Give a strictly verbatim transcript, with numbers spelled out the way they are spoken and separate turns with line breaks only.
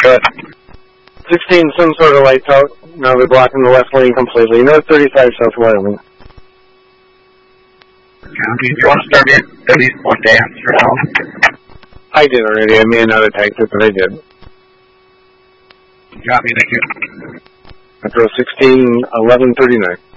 Good.
sixteen, some sort of lights out. Now they're blocking the left lane completely. North thirty-five, South Wyoming.
Copy. Do you want to start in at least one dance or something?
I did already. I may not have typed it, but I did.
Copy, thank you.
Metro sixteen, eleven thirty-nine.